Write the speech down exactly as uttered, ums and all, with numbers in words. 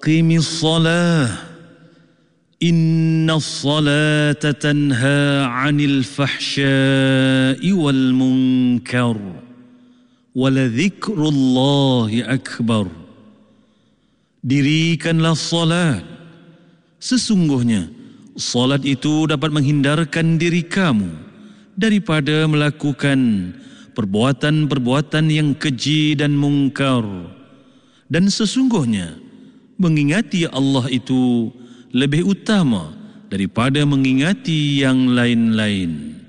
Qimis salah, inna salata tanha 'anil fahsya'i wal munkar, wa ladhikrullahi akbar. Dirikanlah salat, sesungguhnya salat itu dapat menghindarkan diri kamu daripada melakukan perbuatan-perbuatan yang keji dan mungkar, dan sesungguhnya mengingati Allah itu lebih utama daripada mengingati yang lain-lain.